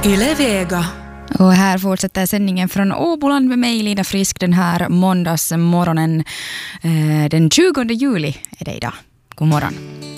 Yle Vega. Och här fortsätter sändningen från Åboland med mig, Lina Frisk, den här måndagsmorgonen. Den 20 juli är det idag. God morgon.